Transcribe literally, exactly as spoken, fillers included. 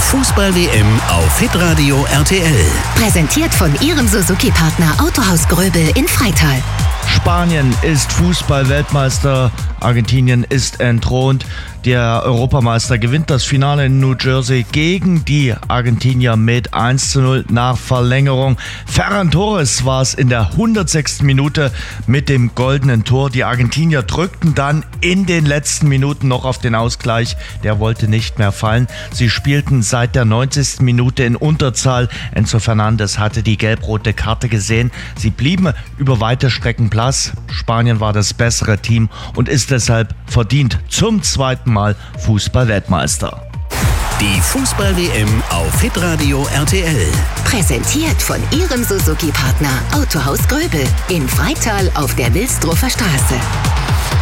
Fußball-W M auf Hitradio R T L. Präsentiert von Ihrem Suzuki-Partner Autohaus Gröbel in Freital. Spanien ist Fußball-Weltmeister, Argentinien ist entthront. Der Europameister gewinnt das Finale in New Jersey gegen die Argentinier mit eins zu null nach Verlängerung. Ferran Torres war es in der hundertsechsten Minute mit dem goldenen Tor. Die Argentinier drückten dann in den letzten Minuten noch auf den Ausgleich. Der wollte nicht mehr fallen. Sie spielten seit der neunzigsten Minute in Unterzahl. Enzo Fernandes hatte die gelb-rote Karte gesehen. Sie blieben über weite Strecken blass. Spanien war das bessere Team und ist deshalb verdient zum zweiten Mal Fußball-Weltmeister. Die Fußball-W M auf Hitradio R T L. Präsentiert von Ihrem Suzuki-Partner Autohaus Gröbel in Freital auf der Wilsdruffer Straße.